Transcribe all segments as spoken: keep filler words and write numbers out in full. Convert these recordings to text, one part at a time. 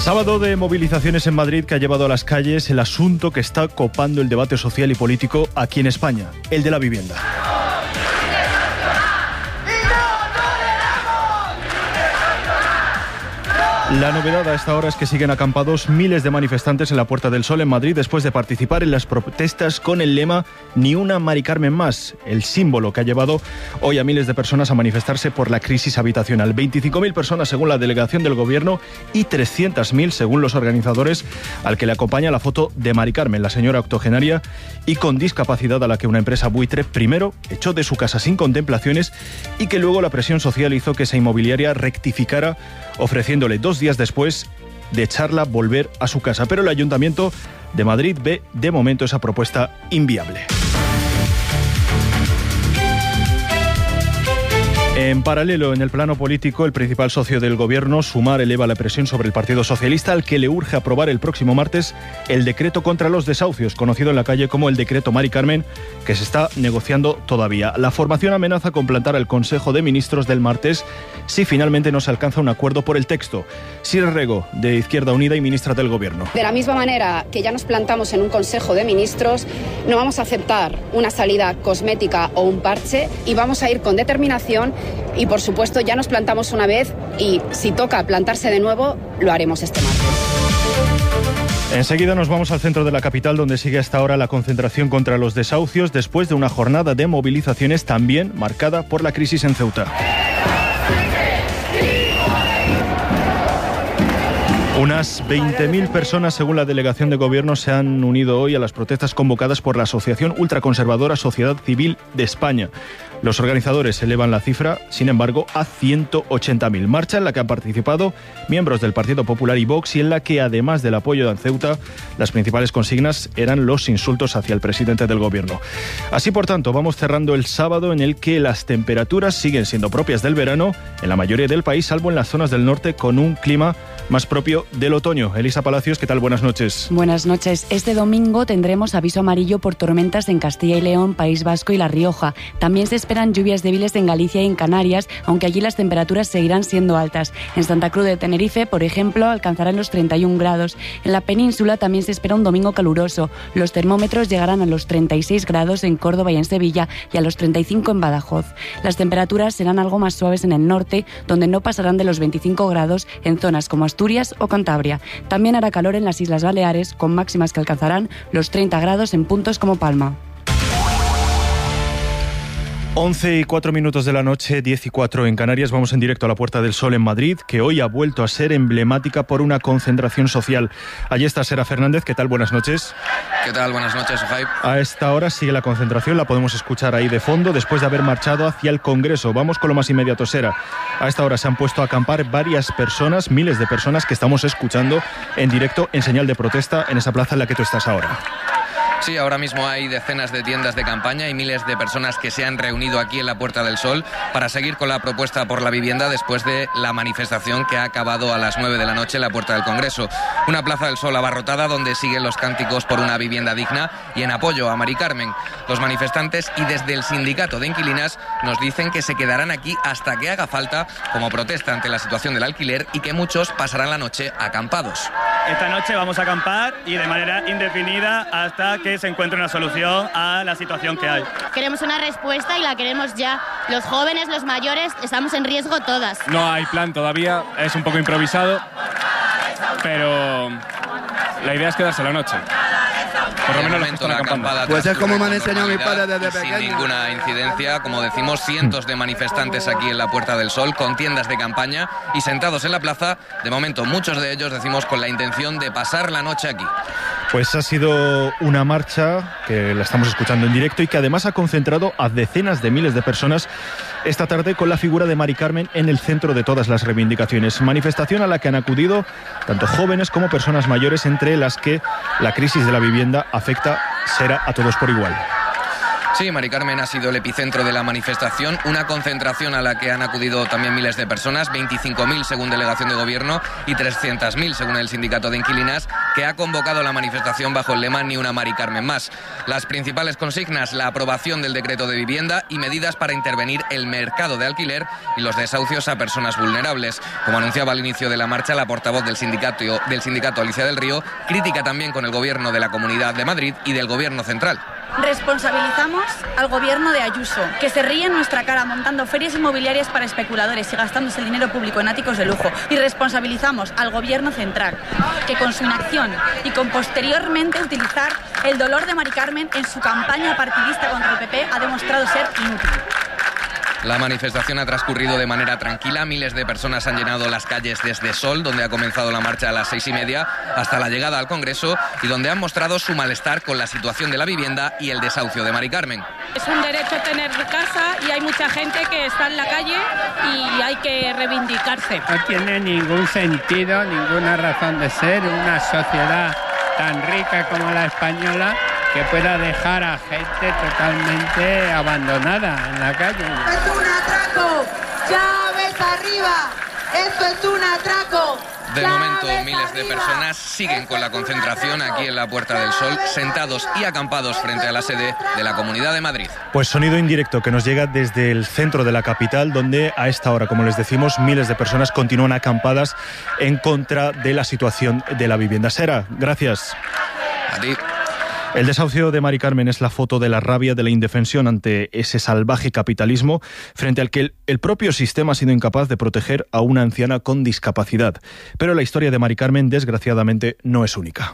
Sábado de movilizaciones en Madrid que ha llevado a las calles el asunto que está copando el debate social y político aquí en España, el de la vivienda. La novedad a esta hora es que siguen acampados miles de manifestantes en la Puerta del Sol en Madrid después de participar en las protestas con el lema "Ni una Mari Carmen más", el símbolo que ha llevado hoy a miles de personas a manifestarse por la crisis habitacional. veinticinco mil personas según la delegación del Gobierno y trescientas mil según los organizadores, al que le acompaña la foto de Mari Carmen, la señora octogenaria y con discapacidad a la que una empresa buitre primero echó de su casa sin contemplaciones y que luego la presión social hizo que esa inmobiliaria rectificara, ofreciéndole dos días después de echarla volver a su casa. Pero el Ayuntamiento de Madrid ve de momento esa propuesta inviable. En paralelo, en el plano político, el principal socio del Gobierno, Sumar, eleva la presión sobre el Partido Socialista, al que le urge aprobar el próximo martes el decreto contra los desahucios, conocido en la calle como el decreto Mari Carmen, que se está negociando todavía. La formación amenaza con plantar al Consejo de Ministros del martes si finalmente no se alcanza un acuerdo por el texto. Sira Rego, de Izquierda Unida y ministra del Gobierno. De la misma manera que ya nos plantamos en un Consejo de Ministros, no vamos a aceptar una salida cosmética o un parche y vamos a ir con determinación. Y por supuesto ya nos plantamos una vez y si toca plantarse de nuevo, lo haremos este martes. Enseguida nos vamos al centro de la capital, donde sigue hasta ahora la concentración contra los desahucios después de una jornada de movilizaciones también marcada por la crisis en Ceuta. Unas veinte mil personas, según la delegación de Gobierno, se han unido hoy a las protestas convocadas por la Asociación Ultraconservadora Sociedad Civil de España. Los organizadores elevan la cifra, sin embargo, a ciento ochenta mil. Marcha en la que han participado miembros del Partido Popular y Vox y en la que, además del apoyo de Ceuta, las principales consignas eran los insultos hacia el presidente del Gobierno. Así, por tanto, vamos cerrando el sábado, en el que las temperaturas siguen siendo propias del verano en la mayoría del país, salvo en las zonas del norte, con un clima más propio del otoño. Elisa Palacios, ¿qué tal? Buenas noches. Buenas noches. Este domingo tendremos aviso amarillo por tormentas en Castilla y León, País Vasco y La Rioja. También se esperan lluvias débiles en Galicia y en Canarias, aunque allí las temperaturas seguirán siendo altas. En Santa Cruz de Tenerife, por ejemplo, alcanzarán los treinta y un grados. En la península también se espera un domingo caluroso. Los termómetros llegarán a los treinta y seis grados en Córdoba y en Sevilla y a los treinta y cinco en Badajoz. Las temperaturas serán algo más suaves en el norte, donde no pasarán de los veinticinco grados en zonas como Asturias o Cantabria. También hará calor en las Islas Baleares, con máximas que alcanzarán los treinta grados en puntos como Palma. once y cuatro minutos de la noche, diez y cuatro en Canarias. Vamos en directo a la Puerta del Sol en Madrid, que hoy ha vuelto a ser emblemática por una concentración social. Allí está Sera Fernández. ¿Qué tal? Buenas noches. ¿Qué tal? Buenas noches, Ojai. A esta hora sigue la concentración, la podemos escuchar ahí de fondo, después de haber marchado hacia el Congreso. Vamos con lo más inmediato, Sera. A esta hora se han puesto a acampar varias personas, miles de personas que estamos escuchando en directo en señal de protesta en esa plaza en la que tú estás ahora. Sí, ahora mismo hay decenas de tiendas de campaña y miles de personas que se han reunido aquí en la Puerta del Sol para seguir con la propuesta por la vivienda después de la manifestación que ha acabado a las nueve de la noche en la Puerta del Congreso. Una Plaza del Sol abarrotada donde siguen los cánticos por una vivienda digna y en apoyo a Mari Carmen. Los manifestantes y desde el sindicato de inquilinas nos dicen que se quedarán aquí hasta que haga falta como protesta ante la situación del alquiler y que muchos pasarán la noche acampados. Esta noche vamos a acampar y de manera indefinida hasta que se encuentre una solución a la situación que hay. Queremos una respuesta y la queremos ya. Los jóvenes, los mayores, estamos en riesgo todas. No hay plan todavía, es un poco improvisado, pero la idea es quedarse la noche. Por lo menos momento, la acampada pues es como me han enseñado mis padres desde pequeño. Sin ninguna incidencia, como decimos, cientos de manifestantes aquí en la Puerta del Sol con tiendas de campaña y sentados en la plaza, de momento muchos de ellos, decimos, con la intención de pasar la noche aquí. Pues ha sido una marcha que la estamos escuchando en directo y que además ha concentrado a decenas de miles de personas esta tarde con la figura de Mari Carmen en el centro de todas las reivindicaciones. Manifestación a la que han acudido tanto jóvenes como personas mayores, entre las que la crisis de la vivienda afecta será a todos por igual. Sí, Mari Carmen ha sido el epicentro de la manifestación, una concentración a la que han acudido también miles de personas, veinticinco mil según delegación de gobierno y trescientas mil según el sindicato de inquilinas, que ha convocado la manifestación bajo el lema Ni una Mari Carmen más. Las principales consignas: la aprobación del decreto de vivienda y medidas para intervenir el mercado de alquiler y los desahucios a personas vulnerables. Como anunciaba al inicio de la marcha la portavoz del sindicato, del sindicato Alicia del Río, crítica también con el gobierno de la Comunidad de Madrid y del gobierno central. Responsabilizamos al gobierno de Ayuso, que se ríe en nuestra cara montando ferias inmobiliarias para especuladores y gastándose el dinero público en áticos de lujo. Y responsabilizamos al gobierno central, que con su inacción y con posteriormente utilizar el dolor de Mari Carmen en su campaña partidista contra el P P ha demostrado ser inútil. La manifestación ha transcurrido de manera tranquila. Miles de personas han llenado las calles desde Sol, donde ha comenzado la marcha a las seis y media, hasta la llegada al Congreso, y donde han mostrado su malestar con la situación de la vivienda y el desahucio de Mari Carmen. Es un derecho tener casa y hay mucha gente que está en la calle y hay que reivindicarse. No tiene ningún sentido, ninguna razón de ser una sociedad tan rica como la española que pueda dejar a gente totalmente abandonada en la calle. ¡Es un atraco! ¡Chávez arriba! ¡Esto es un atraco! De momento, miles de personas siguen con la concentración aquí en la Puerta del Sol, sentados y acampados frente a la sede de la Comunidad de Madrid. Pues sonido indirecto que nos llega desde el centro de la capital, donde a esta hora, como les decimos, miles de personas continúan acampadas en contra de la situación de la vivienda. Sera, gracias. A ti. El desahucio de Mari Carmen es la foto de la rabia, de la indefensión ante ese salvaje capitalismo frente al que el, el propio sistema ha sido incapaz de proteger a una anciana con discapacidad. Pero la historia de Mari Carmen, desgraciadamente, no es única.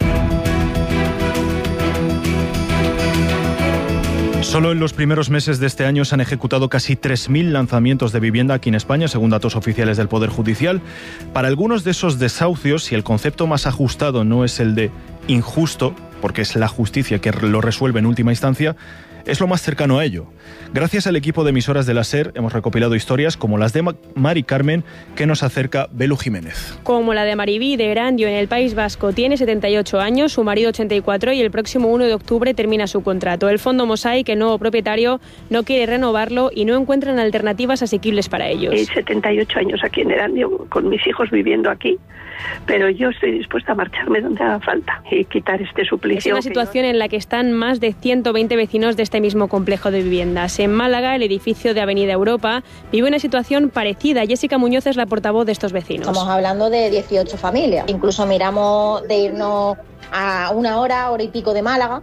Solo en los primeros meses de este año se han ejecutado casi tres mil lanzamientos de vivienda aquí en España, según datos oficiales del Poder Judicial. Para algunos de esos desahucios, si el concepto más ajustado no es el de injusto, porque es la justicia que lo resuelve en última instancia, es lo más cercano a ello. Gracias al equipo de emisoras de la SER hemos recopilado historias como las de Ma- Mari Carmen, que nos acerca Belu Jiménez. Como la de Maribí de Erandio en el País Vasco. Tiene setenta y ocho años, su marido ochenta y cuatro y el próximo uno de octubre termina su contrato. El Fondo Mosaic, el nuevo propietario, no quiere renovarlo y no encuentran alternativas asequibles para ellos. Hay setenta y ocho años aquí en Erandio, con mis hijos viviendo aquí, pero yo estoy dispuesta a marcharme donde haga falta y quitar este suplicio. Es una situación en la que están más de ciento veinte vecinos de este mismo complejo de viviendas. En Málaga, el edificio de Avenida Europa vive una situación parecida. Jessica Muñoz es la portavoz de estos vecinos. Estamos hablando de dieciocho familias. Incluso miramos de irnos a una hora, hora y pico de Málaga,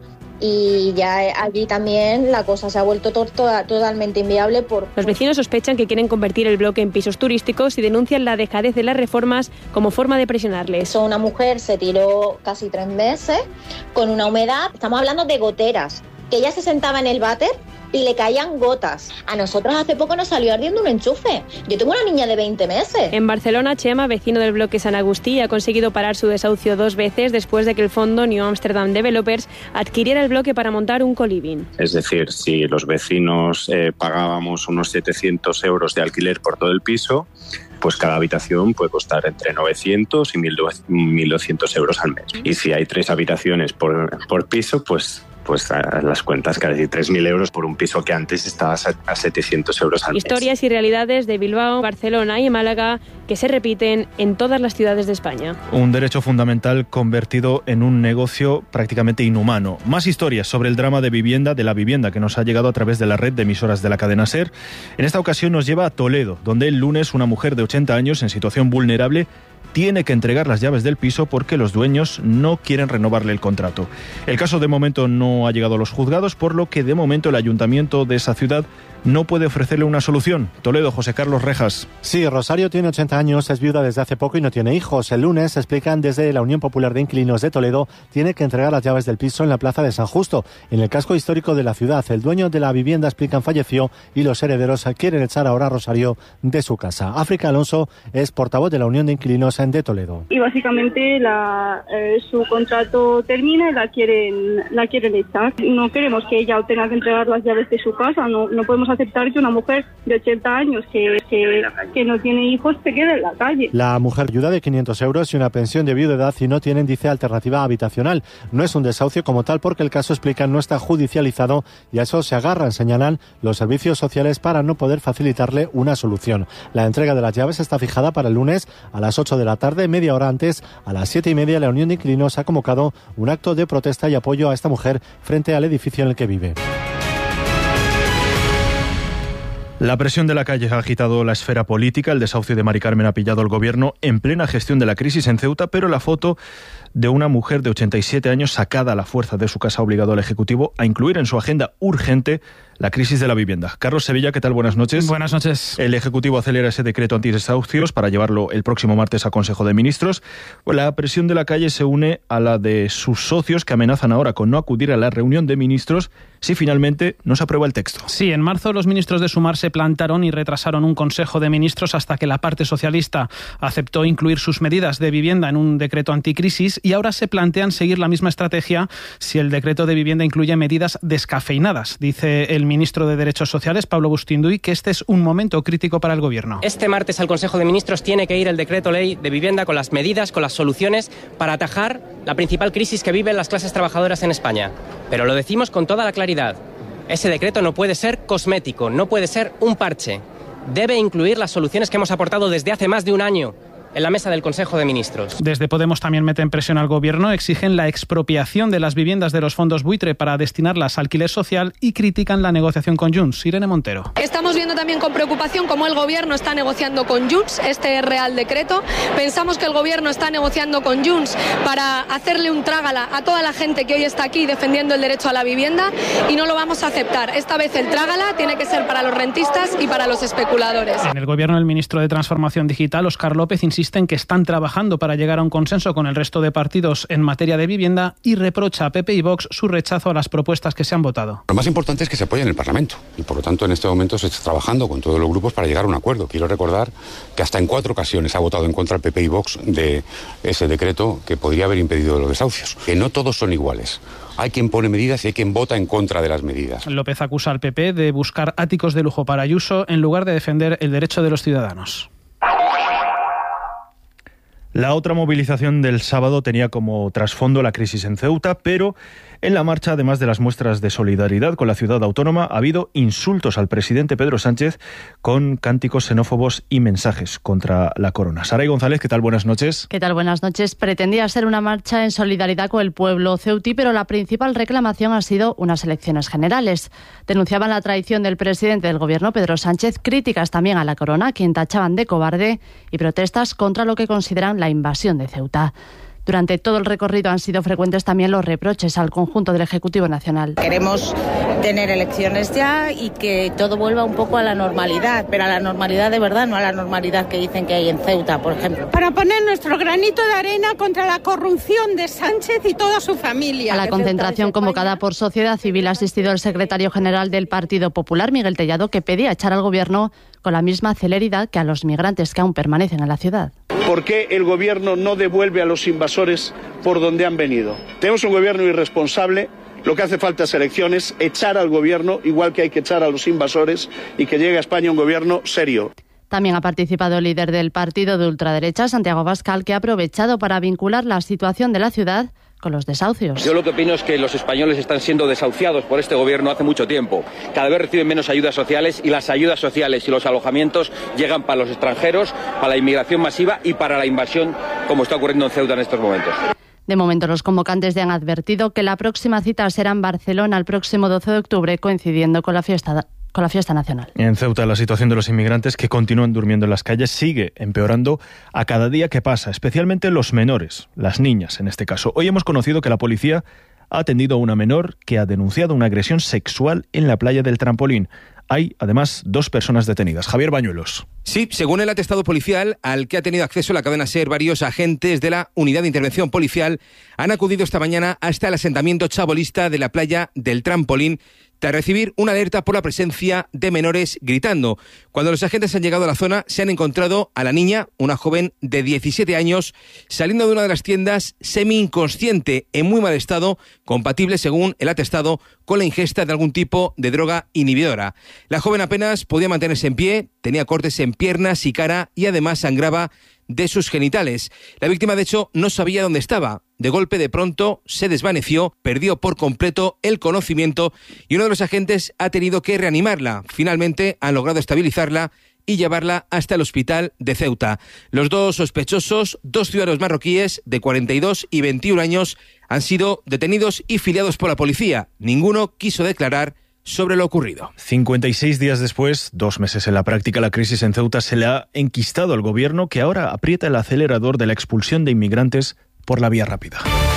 y ya allí también la cosa se ha vuelto to- to- totalmente inviable. Por Los vecinos sospechan que quieren convertir el bloque en pisos turísticos y denuncian la dejadez de las reformas como forma de presionarles. Una mujer se tiró casi tres meses con una humedad, estamos hablando de goteras, que ella se sentaba en el váter y le caían gotas. A nosotros hace poco nos salió ardiendo un enchufe. Yo tengo una niña de veinte meses. En Barcelona, Chema, vecino del bloque San Agustí, ha conseguido parar su desahucio dos veces después de que el fondo New Amsterdam Developers adquiriera el bloque para montar un co-living. Es decir, si los vecinos eh, pagábamos unos setecientos euros de alquiler por todo el piso, pues cada habitación puede costar entre novecientos y mil doscientos euros al mes. Y si hay tres habitaciones por, por piso, pues... pues a las cuentas, que decir, tres mil euros por un piso que antes estaba a setecientos euros al mes. Historias y realidades de Bilbao, Barcelona y Málaga que se repiten en todas las ciudades de España. Un derecho fundamental convertido en un negocio prácticamente inhumano. Más historias sobre el drama de vivienda, de la vivienda, que nos ha llegado a través de la red de emisoras de la cadena SER. En esta ocasión nos lleva a Toledo, donde el lunes una mujer de ochenta años en situación vulnerable tiene que entregar las llaves del piso porque los dueños no quieren renovarle el contrato. El caso de momento no ha llegado a los juzgados, por lo que de momento el ayuntamiento de esa ciudad no puede ofrecerle una solución. Toledo, José Carlos Rejas. Sí, Rosario tiene ochenta años, es viuda desde hace poco y no tiene hijos. El lunes, explican desde la Unión Popular de Inquilinos de Toledo, tiene que entregar las llaves del piso en la plaza de San Justo, en el casco histórico de la ciudad. El dueño de la vivienda, explican, falleció y los herederos quieren echar ahora a Rosario de su casa. África Alonso es portavoz de la Unión de Inquilinos de Toledo. Y básicamente la, eh, su contrato termina y la quieren, la quieren echar. No queremos que ella tenga que entregar las llaves de su casa, no, no podemos aceptar que una mujer de ochenta años que, que, que no tiene hijos se quede en la calle. La mujer ayuda de quinientos euros y una pensión de viudedad y no tienen, dice, alternativa habitacional. No es un desahucio como tal porque el caso, explican, no está judicializado y a eso se agarran, señalan, los servicios sociales para no poder facilitarle una solución. La entrega de las llaves está fijada para el lunes a las ocho de la tarde. Media hora antes, a las siete y media, la Unión de Inquilinos ha convocado un acto de protesta y apoyo a esta mujer frente al edificio en el que vive. La presión de la calle ha agitado la esfera política. El desahucio de Mari Carmen ha pillado al gobierno en plena gestión de la crisis en Ceuta, pero la foto de una mujer de ochenta y siete años sacada a la fuerza de su casa ha obligado al Ejecutivo a incluir en su agenda urgente la crisis de la vivienda. Carlos Sevilla, ¿qué tal? Buenas noches. Buenas noches. El Ejecutivo acelera ese decreto antidesahucios para llevarlo el próximo martes a Consejo de Ministros. La presión de la calle se une a la de sus socios, que amenazan ahora con no acudir a la reunión de ministros si finalmente no se aprueba el texto. Sí, en marzo los ministros de Sumar se plantaron y retrasaron un Consejo de Ministros hasta que la parte socialista aceptó incluir sus medidas de vivienda en un decreto anticrisis, y ahora se plantean seguir la misma estrategia si el decreto de vivienda incluye medidas descafeinadas. Dice el ministro de Derechos Sociales, Pablo Bustinduy, que este es un momento crítico para el Gobierno. Este martes al Consejo de Ministros tiene que ir el decreto ley de vivienda con las medidas, con las soluciones para atajar la principal crisis que viven las clases trabajadoras en España. Pero lo decimos con toda la claridad. Ese decreto no puede ser cosmético, no puede ser un parche. Debe incluir las soluciones que hemos aportado desde hace más de un año en la mesa del Consejo de Ministros. Desde Podemos también meten presión al Gobierno, exigen la expropiación de las viviendas de los fondos buitre para destinarlas a alquiler social y critican la negociación con Junts. Irene Montero. Estamos viendo también con preocupación cómo el Gobierno está negociando con Junts este Real Decreto. Pensamos que el Gobierno está negociando con Junts para hacerle un trágala a toda la gente que hoy está aquí defendiendo el derecho a la vivienda, y no lo vamos a aceptar. Esta vez el trágala tiene que ser para los rentistas y para los especuladores. En el Gobierno, el ministro de Transformación Digital, Óscar López, insiste en que están trabajando para llegar a un consenso con el resto de partidos en materia de vivienda y reprocha a P P y Vox su rechazo a las propuestas que se han votado. Lo más importante es que se apoye en el Parlamento y, por lo tanto, en este momento se está trabajando con todos los grupos para llegar a un acuerdo. Quiero recordar que hasta en cuatro ocasiones ha votado en contra el P P y Vox de ese decreto que podría haber impedido los desahucios. Que no todos son iguales. Hay quien pone medidas y hay quien vota en contra de las medidas. López acusa al P P de buscar áticos de lujo para Ayuso en lugar de defender el derecho de los ciudadanos. La otra movilización del sábado tenía como trasfondo la crisis en Ceuta, pero en la marcha, además de las muestras de solidaridad con la ciudad autónoma, ha habido insultos al presidente Pedro Sánchez con cánticos xenófobos y mensajes contra la corona. Saray González, ¿qué tal? Buenas noches. ¿Qué tal? Buenas noches. Pretendía ser una marcha en solidaridad con el pueblo ceutí, pero la principal reclamación ha sido unas elecciones generales. Denunciaban la traición del presidente del gobierno, Pedro Sánchez, críticas también a la corona, quien tachaban de cobarde, y protestas contra lo que consideran la invasión de Ceuta. Durante todo el recorrido han sido frecuentes también los reproches al conjunto del Ejecutivo Nacional. Queremos tener elecciones ya y que todo vuelva un poco a la normalidad, pero a la normalidad de verdad, no a la normalidad que dicen que hay en Ceuta, por ejemplo. Para poner nuestro granito de arena contra la corrupción de Sánchez y toda su familia. A la concentración convocada por Sociedad Civil ha asistido el secretario general del Partido Popular, Miguel Tellado, que pedía echar al Gobierno con la misma celeridad que a los migrantes que aún permanecen en la ciudad. ¿Por qué el Gobierno no devuelve a los invasores por donde han venido? Tenemos un Gobierno irresponsable. Lo que hace falta es elecciones, echar al Gobierno, igual que hay que echar a los invasores, y que llegue a España un Gobierno serio. También ha participado el líder del partido de ultraderecha, Santiago Abascal, que ha aprovechado para vincular la situación de la ciudad con los desahucios. Yo lo que opino es que los españoles están siendo desahuciados por este gobierno hace mucho tiempo. Cada vez reciben menos ayudas sociales, y las ayudas sociales y los alojamientos llegan para los extranjeros, para la inmigración masiva y para la invasión, como está ocurriendo en Ceuta en estos momentos. De momento, los convocantes ya han advertido que la próxima cita será en Barcelona el próximo doce de octubre, coincidiendo con la fiesta con la fiesta nacional. En Ceuta, la situación de los inmigrantes que continúan durmiendo en las calles sigue empeorando a cada día que pasa, especialmente los menores, las niñas en este caso. Hoy hemos conocido que la policía ha atendido a una menor que ha denunciado una agresión sexual en la playa del Trampolín. Hay, además, dos personas detenidas. Javier Bañuelos. Sí, según el atestado policial al que ha tenido acceso la cadena SER, varios agentes de la Unidad de Intervención Policial han acudido esta mañana hasta el asentamiento chabolista de la playa del Trampolín, tras recibir una alerta por la presencia de menores gritando. Cuando los agentes han llegado a la zona, se han encontrado a la niña, una joven de diecisiete años, saliendo de una de las tiendas semi-inconsciente, en muy mal estado, compatible, según el atestado, con la ingesta de algún tipo de droga inhibidora. La joven apenas podía mantenerse en pie, tenía cortes en piernas y cara y además sangraba de sus genitales. La víctima, de hecho, no sabía dónde estaba. De golpe, de pronto, se desvaneció, perdió por completo el conocimiento y uno de los agentes ha tenido que reanimarla. Finalmente han logrado estabilizarla y llevarla hasta el hospital de Ceuta. Los dos sospechosos, dos ciudadanos marroquíes de cuarenta y dos y veintiún años, han sido detenidos y filiados por la policía. Ninguno quiso declarar sobre lo ocurrido. cincuenta y seis días después, dos meses en la práctica, la crisis en Ceuta se le ha enquistado al gobierno, que ahora aprieta el acelerador de la expulsión de inmigrantes por la vía rápida.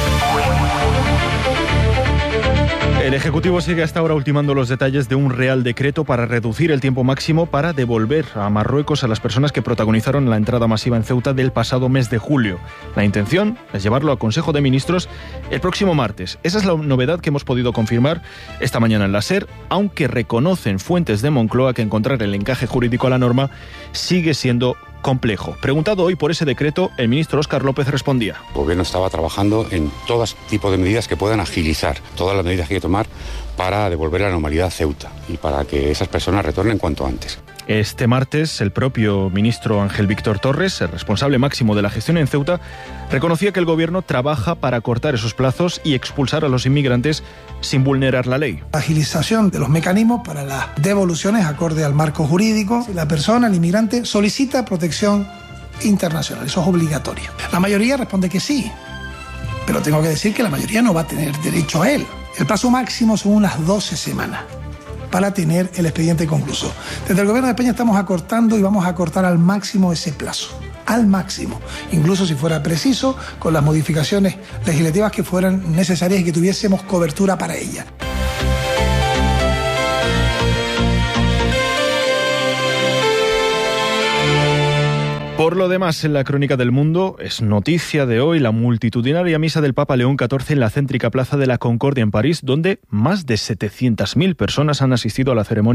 El Ejecutivo sigue hasta ahora ultimando los detalles de un Real Decreto para reducir el tiempo máximo para devolver a Marruecos a las personas que protagonizaron la entrada masiva en Ceuta del pasado mes de julio. La intención es llevarlo a Consejo de Ministros el próximo martes. Esa es la novedad que hemos podido confirmar esta mañana en la SER, aunque reconocen fuentes de Moncloa que encontrar el encaje jurídico a la norma sigue siendo complejo. Preguntado hoy por ese decreto, el ministro Óscar López respondía: El gobierno estaba trabajando en todo tipo de medidas que puedan agilizar todas las medidas que hay que tomar para devolver la normalidad a Ceuta y para que esas personas retornen cuanto antes. Este martes, el propio ministro Ángel Víctor Torres, el responsable máximo de la gestión en Ceuta, reconocía que el gobierno trabaja para acortar esos plazos y expulsar a los inmigrantes sin vulnerar la ley. Agilización de los mecanismos para las devoluciones acorde al marco jurídico. Si la persona, el inmigrante, solicita protección internacional, eso es obligatorio. La mayoría responde que sí, pero tengo que decir que la mayoría no va a tener derecho a él. El plazo máximo son unas doce semanas. Para tener el expediente concluso. Desde el Gobierno de España estamos acortando y vamos a acortar al máximo ese plazo, al máximo, incluso si fuera preciso, con las modificaciones legislativas que fueran necesarias y que tuviésemos cobertura para ellas. Por lo demás, en la Crónica del Mundo es noticia de hoy la multitudinaria misa del Papa León catorce en la céntrica Plaza de la Concordia en París, donde más de setecientas mil personas han asistido a la ceremonia